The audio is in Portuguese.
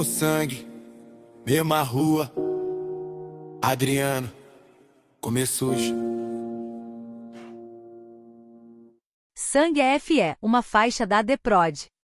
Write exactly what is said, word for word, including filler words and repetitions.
O sangue, mesma rua, Adriano, comer sujo. Sangue F E, uma faixa da The Prod.